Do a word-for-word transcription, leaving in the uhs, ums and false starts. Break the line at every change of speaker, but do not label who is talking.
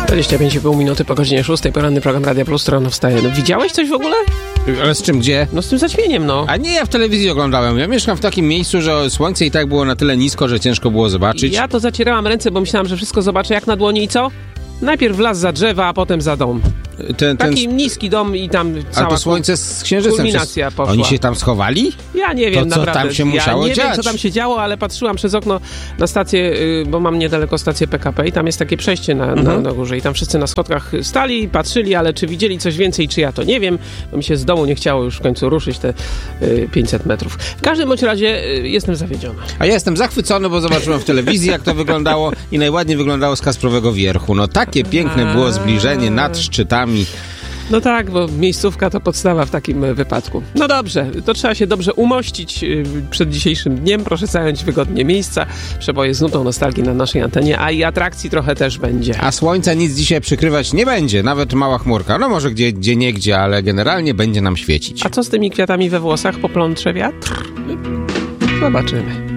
dwadzieścia pięć i pół minuty po godzinie szóstej, poranny program Radia Plus, rano wstaje. No, widziałeś coś w ogóle?
Ale z czym, gdzie?
No z tym zaćmieniem, no.
A nie, ja w telewizji oglądałem. Ja mieszkam w takim miejscu, że słońce i tak było na tyle nisko, że ciężko było zobaczyć.
Ja to zacierałam ręce, bo myślałam, że wszystko zobaczę jak na dłoni i co? Najpierw las za drzewa, a potem za dom.
Ten, ten...
Taki niski dom i tam cała...
A to słońce z księżycem.
Kulminacja
Przez...
poszła.
Oni się tam schowali?
Ja nie wiem,
to, co
naprawdę.
tam się musiało
ja nie
dziać?
wiem, co tam się działo, ale patrzyłam przez okno na stację, bo mam niedaleko stację P K P i tam jest takie przejście na,
mhm.
na, na górze i tam wszyscy na schodkach stali, patrzyli, ale czy widzieli coś więcej, czy ja to nie wiem, bo mi się z domu nie chciało już w końcu ruszyć te y, pięćset metrów. W każdym bądź razie y, jestem zawiedziony.
A ja jestem zachwycony, bo zobaczyłem w telewizji, jak to wyglądało i najładniej wyglądało z Kasprowego Wierchu. No takie piękne było zbliżenie nad szczytami.
No tak, bo miejscówka to podstawa w takim wypadku. No dobrze, to trzeba się dobrze umościć przed dzisiejszym dniem. Proszę zająć wygodnie miejsca. Przeboje z nutą nostalgii na naszej antenie, a i atrakcji trochę też będzie.
A słońca nic dzisiaj przykrywać nie będzie, nawet mała chmurka. No może gdzie, gdzie niegdzie, ale generalnie będzie nam świecić.
A co z tymi kwiatami we włosach? Poplącze wiatr? Zobaczymy.